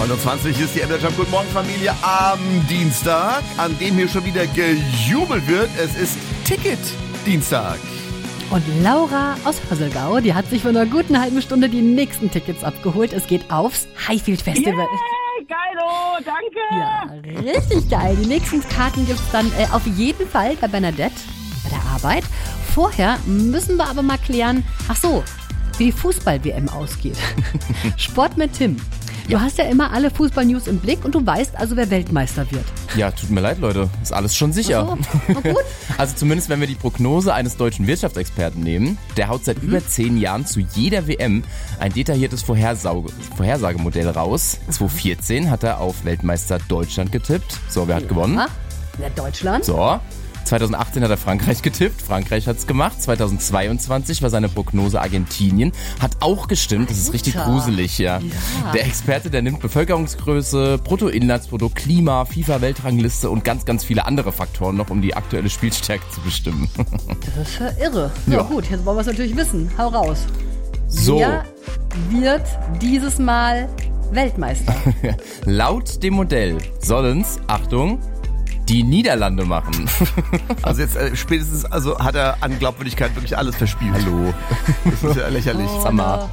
9:20 ist die MDR Jump. Guten Morgen, Familie, am Dienstag, an dem hier schon wieder gejubelt wird. Es ist Ticket-Dienstag. Und Laura aus Hösselgau, die hat sich vor einer guten halben Stunde die nächsten Tickets abgeholt. Es geht aufs Highfield Festival. Yeah, geilo, danke. Ja, richtig geil. Die nächsten Karten gibt's dann auf jeden Fall bei Bernadette, bei der Arbeit. Vorher müssen wir aber mal klären, wie die Fußball-WM ausgeht. Sport mit Tim. Du hast ja immer alle Fußball-News im Blick und du weißt also, wer Weltmeister wird. Ja, tut mir leid, Leute. Ist alles schon sicher. So, gut. Also zumindest, wenn wir die Prognose eines deutschen Wirtschaftsexperten nehmen. Der haut seit über 10 Jahren zu jeder WM ein detailliertes Vorhersagemodell raus. 2014 hat er auf Weltmeister Deutschland getippt. So, wer hat gewonnen? Ja, Deutschland. So. 2018 hat er Frankreich getippt, Frankreich hat's gemacht. 2022 war seine Prognose Argentinien, hat auch gestimmt, das ist richtig gruselig, ja. Der Experte, der nimmt Bevölkerungsgröße, Bruttoinlandsprodukt, Klima, FIFA-Weltrangliste und ganz, ganz viele andere Faktoren noch, um die aktuelle Spielstärke zu bestimmen. Das ist ja irre. Ja gut, jetzt wollen wir es natürlich wissen. Hau raus. So. Wer wird dieses Mal Weltmeister? Laut dem Modell sollen's, Achtung, die Niederlande machen. Also jetzt spätestens hat er an Glaubwürdigkeit wirklich alles verspielt. Hallo. Das ist ja lächerlich. Sag mal.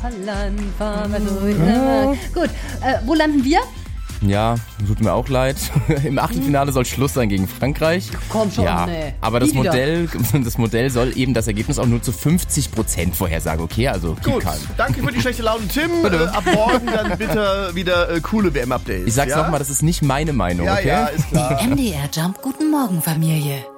Gut, wo landen wir? Ja, tut mir auch leid. Im Achtelfinale soll Schluss sein gegen Frankreich. Komm schon, ja, nee. Aber das Modell soll eben das Ergebnis auch nur zu 50% vorhersagen, okay? Also Gut, danke für die schlechte Laune, Tim. Ab morgen dann bitte wieder coole WM-Updates. Ich sag's nochmal, das ist nicht meine Meinung, okay? Ja, ist klar. Die MDR Jump Guten Morgen Familie.